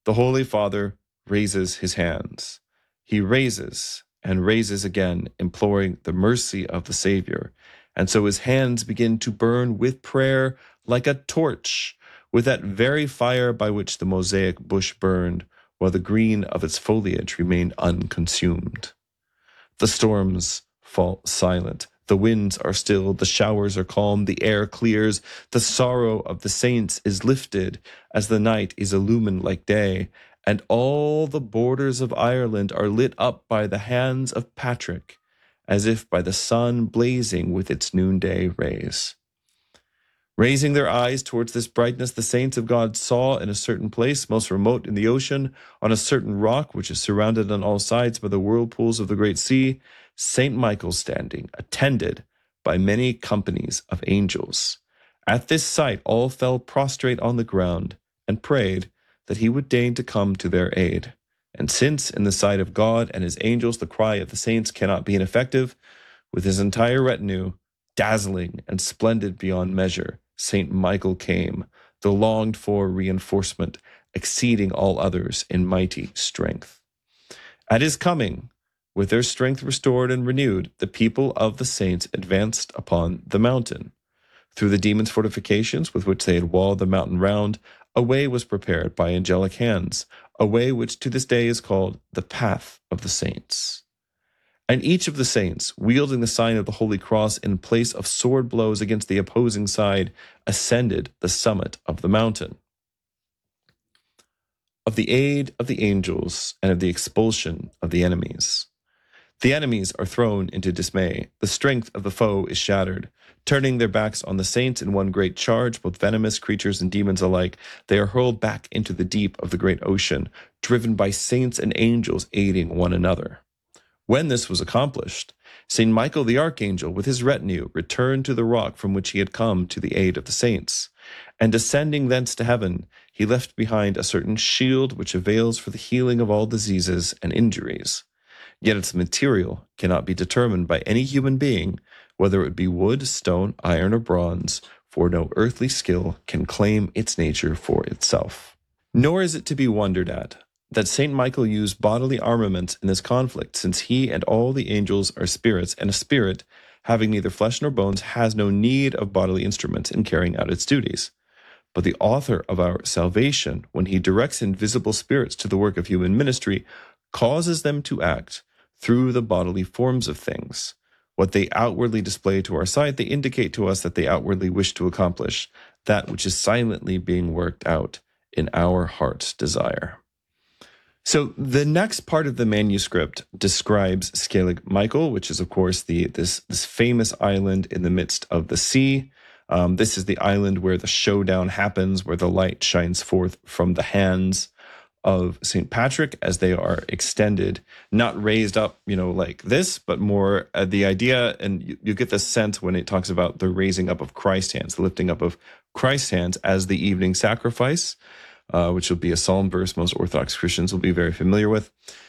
The Holy Father raises his hands. He raises and raises again, imploring the mercy of the Savior. And so his hands begin to burn with prayer like a torch, with that very fire by which the mosaic bush burned, while the green of its foliage remained unconsumed. The storms fall silent. The winds are still, the showers are calm, the air clears, the sorrow of the saints is lifted as the night is illumined like day, and all the borders of Ireland are lit up by the hands of Patrick, as if by the sun blazing with its noonday rays. Raising their eyes towards this brightness, the saints of God saw in a certain place, most remote in the ocean, on a certain rock which is surrounded on all sides by the whirlpools of the great sea, Saint Michael standing, attended by many companies of angels. At this sight, all fell prostrate on the ground and prayed that he would deign to come to their aid. And since in the sight of God and his angels the cry of the saints cannot be ineffective, with his entire retinue, dazzling and splendid beyond measure, Saint Michael came, the longed-for reinforcement, exceeding all others in mighty strength. At his coming, with their strength restored and renewed, the people of the saints advanced upon the mountain. Through the demons' fortifications with which they had walled the mountain round, a way was prepared by angelic hands, a way which to this day is called the path of the saints. And each of the saints, wielding the sign of the Holy Cross in place of sword blows against the opposing side, ascended the summit of the mountain. Of the aid of the angels and of the expulsion of the enemies. The enemies are thrown into dismay. The strength of the foe is shattered. Turning their backs on the saints in one great charge, both venomous creatures and demons alike, they are hurled back into the deep of the great ocean, driven by saints and angels aiding one another. When this was accomplished, Saint Michael the Archangel with his retinue returned to the rock from which he had come to the aid of the saints, and ascending thence to heaven, he left behind a certain shield which avails for the healing of all diseases and injuries. Yet its material cannot be determined by any human being, whether it be wood, stone, iron, or bronze, for no earthly skill can claim its nature for itself. Nor is it to be wondered at that Saint Michael used bodily armaments in this conflict, since he and all the angels are spirits, and a spirit, having neither flesh nor bones, has no need of bodily instruments in carrying out its duties. But the author of our salvation, when he directs invisible spirits to the work of human ministry, causes them to act through the bodily forms of things. What they outwardly display to our sight, they indicate to us that they outwardly wish to accomplish that which is silently being worked out in our heart's desire. So the next part of the manuscript describes Scalig Michael, which is, of course, this famous island in the midst of the sea. This is the island where the showdown happens, where the light shines forth from the hands of St. Patrick as they are extended, not raised up, like this, but more the idea, and you get the sense when it talks about the raising up of Christ's hands, the lifting up of Christ's hands as the evening sacrifice, which will be a psalm verse most Orthodox Christians will be very familiar with.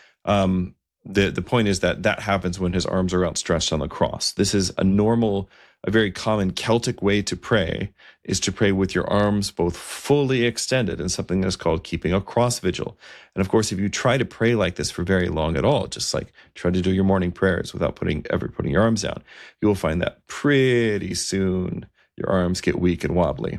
The point is that happens when his arms are outstretched on the cross. This is a very common Celtic way to pray, is to pray with your arms both fully extended in something that's called keeping a cross vigil. And of course, if you try to pray like this for very long at all, just like try to do your morning prayers without ever putting your arms down, you will find that pretty soon your arms get weak and wobbly.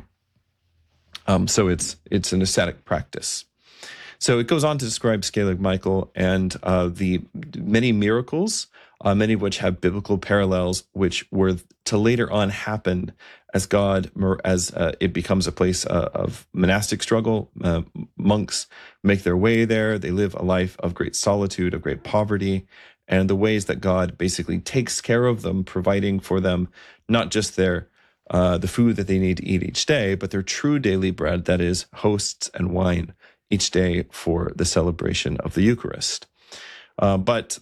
So it's an ascetic practice. So it goes on to describe Scalig Michael and the many miracles, many of which have biblical parallels, which were to later on happen as it becomes a place of monastic struggle. Monks make their way there. They live a life of great solitude, of great poverty, and the ways that God basically takes care of them, providing for them not just the food that they need to eat each day, but their true daily bread, that is hosts and wine each day for the celebration of the Eucharist. But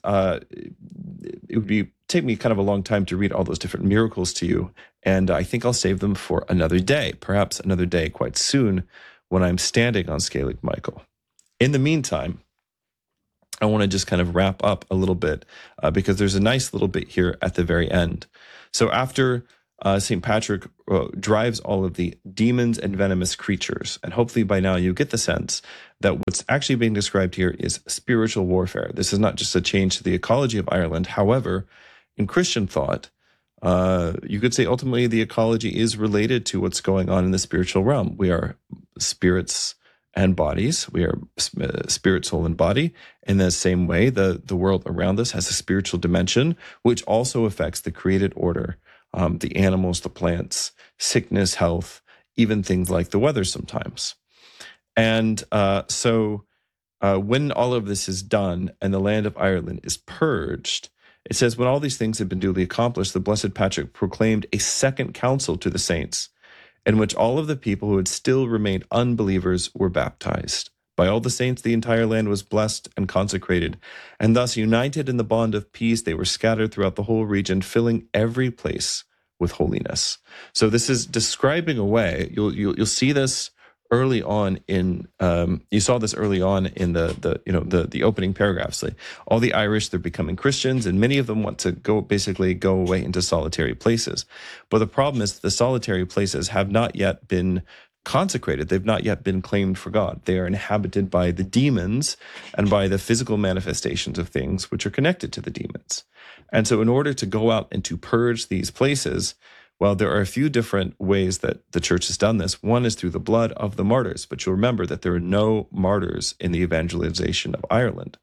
it would take me kind of a long time to read all those different miracles to you, and I think I'll save them for another day, perhaps another day quite soon when I'm standing on Scalig Michael. In the meantime, I want to just kind of wrap up a little bit because there's a nice little bit here at the very end. So after St. Patrick drives all of the demons and venomous creatures. And hopefully by now you get the sense that what's actually being described here is spiritual warfare. This is not just a change to the ecology of Ireland. However, in Christian thought, you could say ultimately the ecology is related to what's going on in the spiritual realm. We are spirits and bodies. We are spirit, soul, and body. In the same way, the world around us has a spiritual dimension, which also affects the created order, the animals, the plants, sickness, health, even things like the weather sometimes. And so when all of this is done and the land of Ireland is purged, it says, when all these things had been duly accomplished, the Blessed Patrick proclaimed a second council to the saints, in which all of the people who had still remained unbelievers were baptized. By all the saints, the entire land was blessed and consecrated, and thus united in the bond of peace, they were scattered throughout the whole region, filling every place with holiness. So this is describing a way. You'll see this early on in. You saw this early on in the opening paragraphs. Like all the Irish, they're becoming Christians, and many of them want to go away into solitary places. But the problem is the solitary places have not yet been consecrated. They've not yet been claimed for God. They are inhabited by the demons and by the physical manifestations of things which are connected to the demons. And so in order to go out and to purge these places, well, there are a few different ways that the church has done this. One is through the blood of the martyrs, but you'll remember that there are no martyrs in the evangelization of Ireland.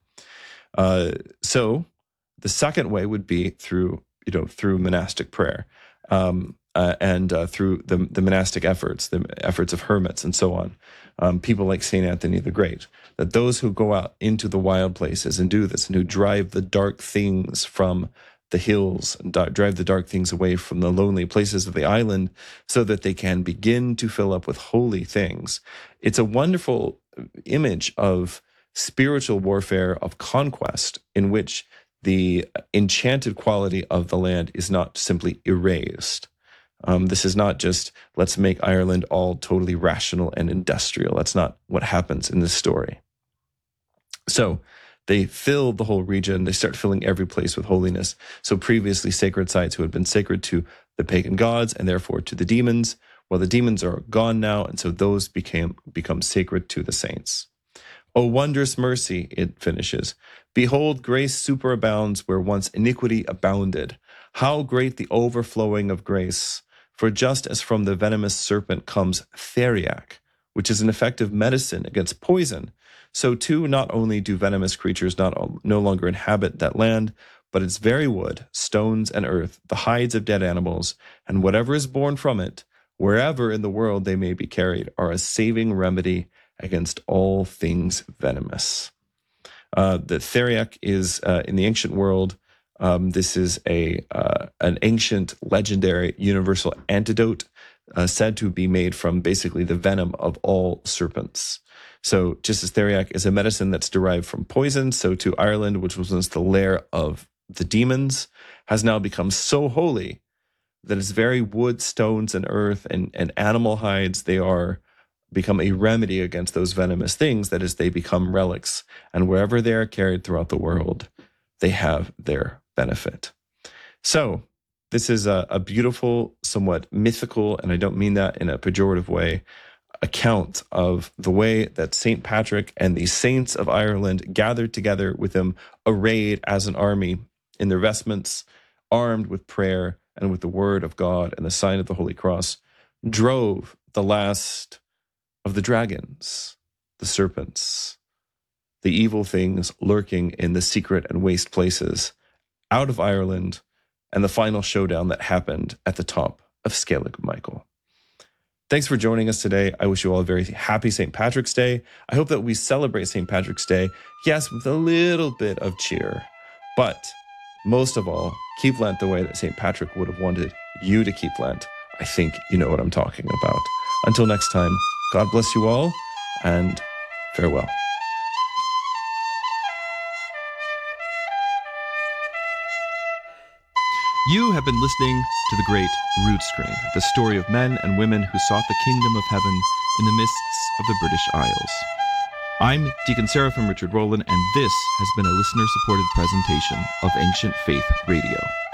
So the second way would be through monastic prayer. And through the monastic efforts, the efforts of hermits and so on, people like St. Anthony the Great, that those who go out into the wild places and do this and who drive the dark things from the hills and drive the dark things away from the lonely places of the island so that they can begin to fill up with holy things. It's a wonderful image of spiritual warfare, of conquest, in which the enchanted quality of the land is not simply erased. This is not just, let's make Ireland all totally rational and industrial. That's not what happens in this story. So they fill the whole region. They start filling every place with holiness. So previously sacred sites who had been sacred to the pagan gods and therefore to the demons, well, the demons are gone now, and so those become sacred to the saints. O wondrous mercy, it finishes. Behold, grace superabounds where once iniquity abounded. How great the overflowing of grace! For just as from the venomous serpent comes theriac, which is an effective medicine against poison, so too not only do venomous creatures no longer inhabit that land, but its very wood, stones and earth, the hides of dead animals, and whatever is born from it, wherever in the world they may be carried, are a saving remedy against all things venomous. The theriac is, in the ancient world, this is an ancient, legendary, universal antidote said to be made from basically the venom of all serpents. So just as theriac is a medicine that's derived from poison, so too Ireland, which was once the lair of the demons, has now become so holy that its very wood, stones, and earth and animal hides, they are become a remedy against those venomous things. That is, they become relics. And wherever they are carried throughout the world, they have their benefit. So this is a beautiful, somewhat mythical, and I don't mean that in a pejorative way, account of the way that St. Patrick and the saints of Ireland gathered together with him, arrayed as an army in their vestments, armed with prayer and with the word of God and the sign of the Holy Cross, drove the last of the dragons, the serpents, the evil things lurking in the secret and waste places out of Ireland, and the final showdown that happened at the top of Scalig Michael. Thanks for joining us today. I wish you all a very happy St. Patrick's Day. I hope that we celebrate St. Patrick's Day, yes, with a little bit of cheer, but most of all, keep Lent the way that St. Patrick would have wanted you to keep Lent. I think you know what I'm talking about. Until next time, God bless you all, and farewell. You have been listening to The Great Rood Screen, the story of men and women who sought the kingdom of heaven in the mists of the British Isles. I'm Deacon Seraphim Richard Rowland, and this has been a listener-supported presentation of Ancient Faith Radio.